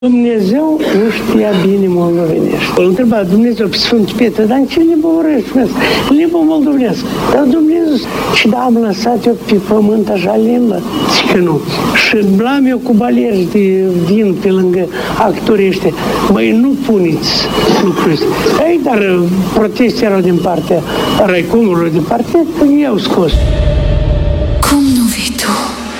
Dumnezeu nu știa bine moldovenești. Îl întreba Dumnezeu pe Sfântul Petru, dar în ce limbă vorbești? Limbă moldovenească. Dar Dumnezeu, și da, am lăsat eu pe pământ așa limbă? Zic că nu. Și blam eu cu baleri de vin pe lângă actorii ăștia. Băi, nu puneți lucrul ăsta. Ei, dar proteste erau din partea Raicomului, din partea, i-au scos.